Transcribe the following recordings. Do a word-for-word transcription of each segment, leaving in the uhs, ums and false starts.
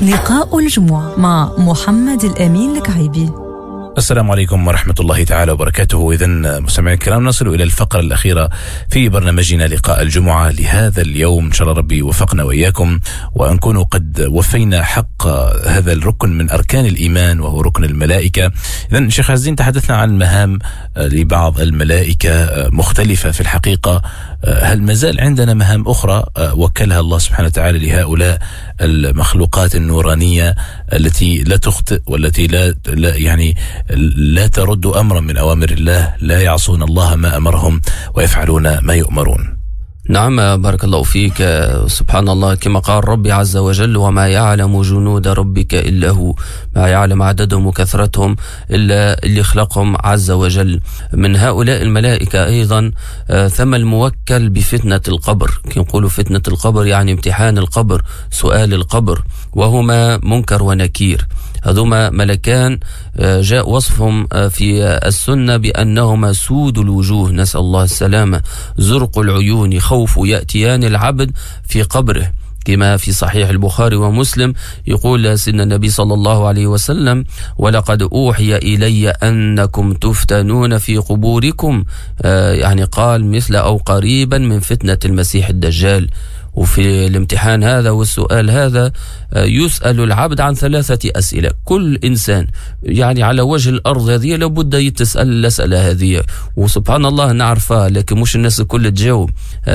لقاء الجمعة مع محمد الأمين الكعيبي. السلام عليكم ورحمة الله تعالى وبركاته. إذن مستمعين الكرام، نصل إلى الفقرة الأخيرة في برنامجنا لقاء الجمعة لهذا اليوم. إن شاء الله ربي وفقنا وإياكم وأنكون قد وفينا حق هذا الركن من أركان الإيمان وهو ركن الملائكة. إذن شيخ عزين، تحدثنا عن مهام لبعض الملائكة مختلفة في الحقيقة. هل مازال عندنا مهام أخرى وكلها الله سبحانه وتعالى لهؤلاء المخلوقات النورانية التي لا تخطئ والتي لا, لا يعني لا ترد أمرا من أوامر الله، لا يعصون الله ما أمرهم ويفعلون ما يؤمرون؟ نعم، بارك الله فيك. سبحان الله، كما قال ربي عز وجل: وما يعلم جنود ربك إلا هو، ما يعلم عددهم وكثرتهم إلا اللي خلقهم عز وجل. من هؤلاء الملائكة أيضا ثم الموكل بفتنة القبر. كنقولوا فتنة القبر يعني امتحان القبر، سؤال القبر، وهما منكر ونكير. هذوما ملكان جاء وصفهم في السنة بأنهما سود الوجوه، نسأل الله السلامة، زرق العيون، خوف يأتيان العبد في قبره، كما في صحيح البخاري ومسلم. يقول سيدنا النبي صلى الله عليه وسلم: ولقد أوحي إلي أنكم تفتنون في قبوركم، يعني قال مثل أو قريبا من فتنة المسيح الدجال. وفي الامتحان هذا والسؤال هذا يسأل العبد عن ثلاثة أسئلة. كل إنسان يعني على وجه الأرض هذه لابد يتسأل الأسئلة هذه، وسبحان الله نعرفها لكن مش الناس الكل تجاوب.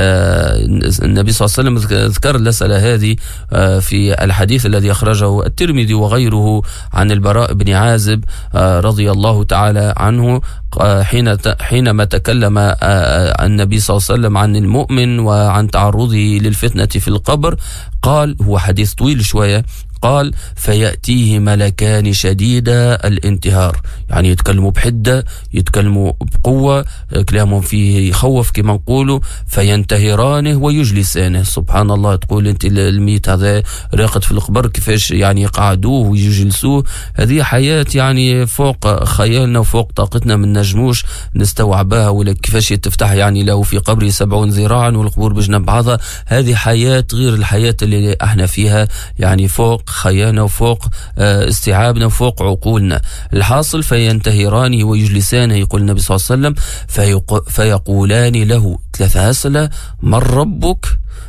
النبي صلى الله عليه وسلم ذكر الأسئلة هذه في الحديث الذي أخرجه الترمذي وغيره عن البراء بن عازب رضي الله تعالى عنه، حين حينما تكلم النبي صلى الله عليه وسلم عن المؤمن وعن تعرضه للفتنة في القبر، قال، هو حديث طويل شوية، قال: فيأتيه ملكان شديدا الانتهار، يعني يتكلموا بحدة، يتكلموا بقوة، كلامهم فيه يخوف كما نقولوا، فينتهرانه ويجلسانه. سبحان الله، تقول انت الميت هذا راقد في القبر كيفاش يعني يقعدوه ويجلسوه؟ هذه حياة يعني فوق خيالنا وفوق طاقتنا، من نجموش نستوعبها، ولا كيفاش تفتح يعني له في قبره سبعون ذراعا والقبور بجنب بعضها. هذه حياة غير الحياة اللي احنا فيها، يعني فوق خيالنا وفوق استيعابنا وفوق عقولنا. الحاصل: فينتهرانه ويجلسانه، يقول النبي صلى الله عليه وسلم: فيق... فيقولان له ثلاثة أسئلة: من ربك؟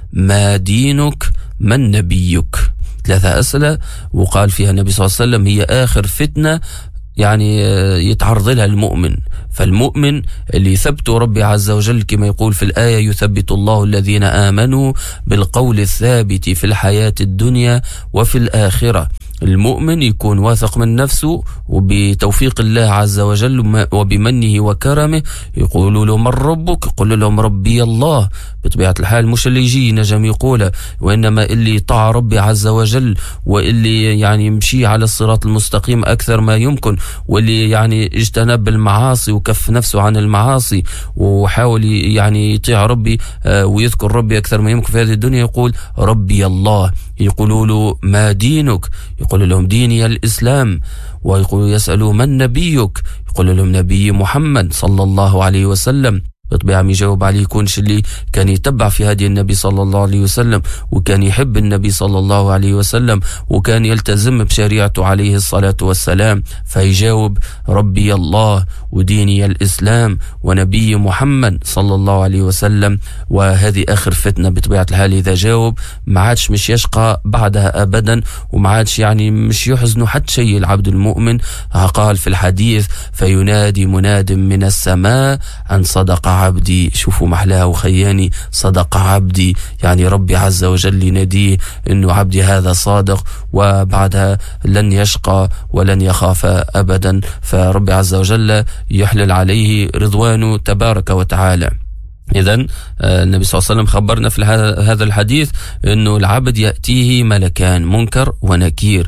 ما دينك؟ من نبيك؟ ثلاثة أسئلة، وقال فيها النبي صلى الله عليه وسلم هي آخر فتنة يعني يتعرض لها المؤمن. فالمؤمن اللي يثبت ربي عز وجل كما يقول في الآية: يثبت الله الذين آمنوا بالقول الثابت في الحياة الدنيا وفي الآخرة. المؤمن يكون واثق من نفسه، وبتوفيق الله عز وجل وبمنه وكرمه يقولوا له: من ربك؟ يقول لهم: ربي الله. بطبيعة الحال مش اللي يجي نجم يقوله، وإنما اللي طاع ربي عز وجل، واللي يعني يمشي على الصراط المستقيم أكثر ما يمكن، واللي يعني اجتنب المعاصي وكف نفسه عن المعاصي وحاول يعني يطيع ربي ويذكر ربي أكثر ما يمكن في هذه الدنيا، يقول: ربي الله. يقولوا له: ما دينك؟ يقول لهم: ديني الإسلام. ويقولوا يسألوا: من نبيك؟ يقول لهم: نبي محمد صلى الله عليه وسلم. بطبيعة يجاوب عليه يكونش اللي كان يتبع في هدي النبي صلى الله عليه وسلم، وكان يحب النبي صلى الله عليه وسلم، وكان يلتزم بشريعته عليه الصلاة والسلام. فيجاوب: ربي الله وديني الإسلام ونبي محمد صلى الله عليه وسلم. وهذه آخر فتنة بطبيعة الحال. إذا جاوب ما عادش مش يشقى بعدها أبدا، وما عادش يعني مش يحزن حتى شيء العبد المؤمن. قال في الحديث: فينادي مناد من السماء أن صدق عبدي. شوفوا محلاها وخياني، صدق عبدي، يعني ربي عز وجل يناديه انه عبدي هذا صادق، وبعدها لن يشقى ولن يخاف ابدا. فربي عز وجل يحلل عليه رضوانه تبارك وتعالى. إذن النبي صلى الله عليه وسلم خبرنا في هذا الحديث أنه العبد يأتيه ملكان منكر ونكير،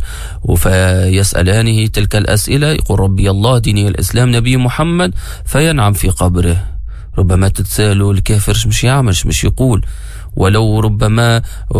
فيسألانه تلك الأسئلة، يقول: ربي الله، ديني الإسلام، نبي محمد. فينعم في قبره. ربما تتسألوا الكافر مش يعملش مش يقول، ولو ربما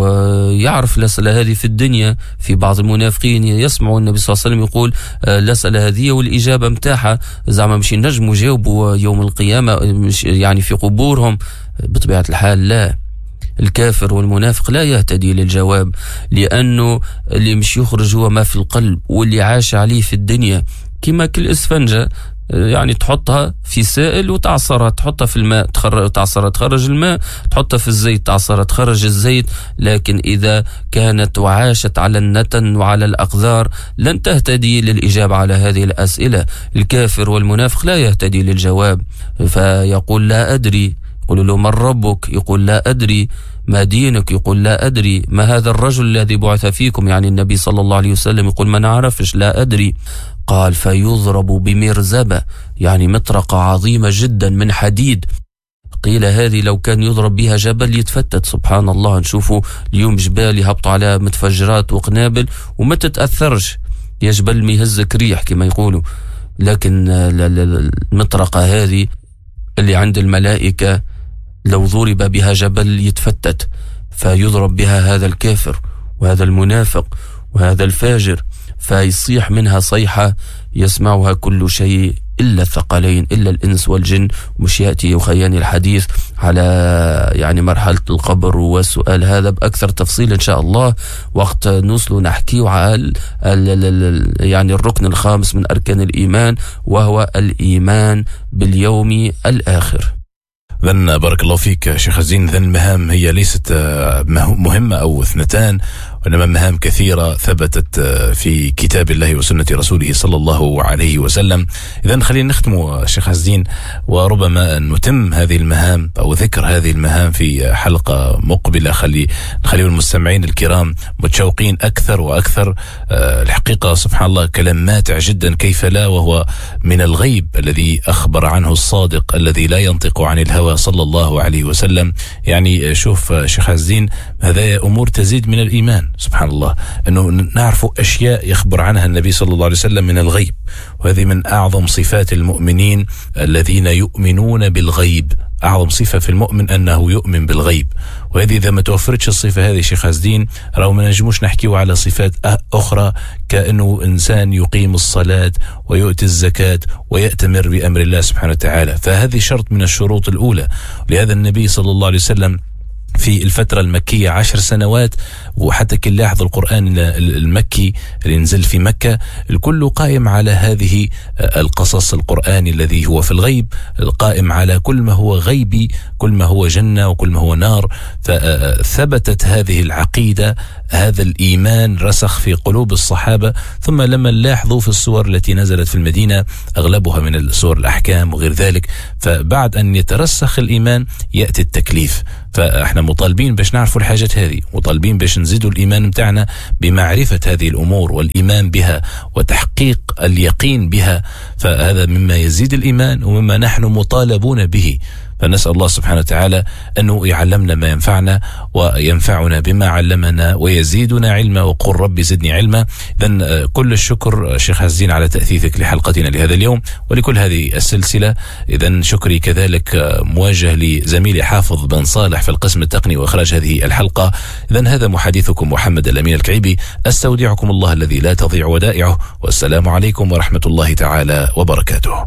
يعرف الأسئلة هذه في الدنيا. في بعض المنافقين يسمعوا النبي صلى الله عليه وسلم يقول الأسئلة هذه والإجابة متاحة، زعما مش ينجموا يجاوبوا يوم القيامة مش يعني في قبورهم. بطبيعة الحال لا، الكافر والمنافق لا يهتدي للجواب، لأنه اللي مش يخرج هو ما في القلب، واللي عاش عليه في الدنيا كما كل إسفنجة، يعني تحطها في سائل وتعصرها، تحطها في الماء تعصرها تخرج الماء، تحطها في الزيت تعصرها تخرج الزيت. لكن إذا كانت وعاشت على النتن وعلى الأقذار لن تهتدي للإجابة على هذه الأسئلة. الكافر والمنافق لا يهتدي للجواب، فيقول لا أدري، يقول له من ربك؟ يقول لا أدري. ما دينك؟ يقول لا أدري. ما هذا الرجل الذي بعث فيكم؟ يعني النبي صلى الله عليه وسلم، يقول ما نعرفش، لا أدري. قال فيضرب بمرزبة، يعني مطرقة عظيمة جدا من حديد، قيل هذه لو كان يضرب بها جبل يتفتت. سبحان الله، نشوفوا اليوم جبال يهبطوا على متفجرات وقنابل وما تتأثرش، يا جبل ميهزك ريح كما يقولوا. لكن المطرقة هذه اللي عند الملائكة لو ضرب بها جبل يتفتت، فيضرب بها هذا الكافر وهذا المنافق وهذا الفاجر، فيصيح منها صيحة يسمعها كل شيء إلا الثقلين، إلا الإنس والجن. مش يأتي يخياني الحديث على يعني مرحلة القبر والسؤال هذا بأكثر تفصيل إن شاء الله وقت نوصل نحكي على يعني الركن الخامس من أركان الإيمان، وهو الإيمان باليوم الآخر. ذن بارك الله فيك شيخ الزين، ذن المهام هي ليست مهمة أو اثنتان، وإنما مهام كثيرة ثبتت في كتاب الله وسنة رسوله صلى الله عليه وسلم. إذن خلينا نختم شيخ الزين، وربما نتم هذه المهام أو ذكر هذه المهام في حلقة مقبلة. خلي نخلي المستمعين الكرام متشوقين أكثر وأكثر. الحقيقة سبحان الله كلام ماتع جدا، كيف لا، وهو من الغيب الذي أخبر عنه الصادق الذي لا ينطق عن الهوى صلى الله عليه وسلم. يعني شوف شيخ الزين، هذا أمور تزيد من الإيمان. سبحان الله أنه نعرف أشياء يخبر عنها النبي صلى الله عليه وسلم من الغيب، وهذه من أعظم صفات المؤمنين الذين يؤمنون بالغيب. أعظم صفة في المؤمن أنه يؤمن بالغيب، وهذه إذا ما توفرتش الصفة هذه شيخ الدين راهو ما نجموش نحكيو على صفات أخرى، كأنه إنسان يقيم الصلاة ويؤتي الزكاة ويأتمر بأمر الله سبحانه وتعالى. فهذه شرط من الشروط الأولى. لهذا النبي صلى الله عليه وسلم في الفترة المكية عشر سنوات، وحتى كل لاحظ القرآن المكي اللي نزل في مكة الكل قائم على هذه القصص القرآني الذي هو في الغيب، قائم على كل ما هو غيبي، كل ما هو جنة وكل ما هو نار. فثبتت هذه العقيدة، هذا الإيمان رسخ في قلوب الصحابة. ثم لما لاحظوا في السور التي نزلت في المدينة أغلبها من السور الأحكام وغير ذلك، فبعد أن يترسخ الإيمان يأتي التكليف. فاحنا مطالبين باش نعرفوا الحاجات هذه، مطالبين باش نزيدوا الإيمان متاعنا بمعرفة هذه الأمور والإيمان بها وتحقيق اليقين بها. فهذا مما يزيد الإيمان ومما نحن مطالبون به. فنسأل الله سبحانه وتعالى أنه يعلمنا ما ينفعنا وينفعنا بما علمنا ويزيدنا علما، وقل ربي زدني علما. إذن كل الشكر شيخ الزين على تأثيثك لحلقتنا لهذا اليوم ولكل هذه السلسلة. إذن شكري كذلك موجه لزميلي حافظ بن صالح في القسم التقني وإخراج هذه الحلقة. إذن هذا محدثكم محمد الأمين الكعيبي، أستودعكم الله الذي لا تضيع ودائعه، والسلام عليكم ورحمة الله تعالى وبركاته.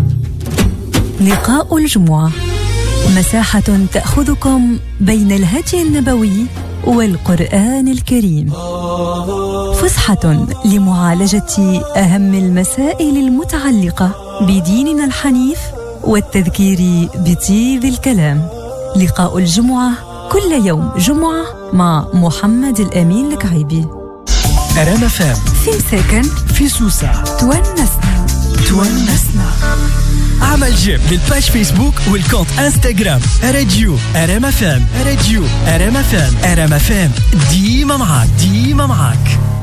لقاء الجمعة، مساحة تأخذكم بين الهدي النبوي والقرآن الكريم، فسحة لمعالجة أهم المسائل المتعلقة بديننا الحنيف والتذكير بطيب الكلام. لقاء الجمعة كل يوم جمعة مع محمد الأمين الكعيبي. أرام فام في سكن في سوسة، تونسنا تونسنا. اعمل جيم للباج فيسبوك والكونت انستغرام راديو أرام فام، راديو أرام فام، أرام فام ديما معاك ديما معاك.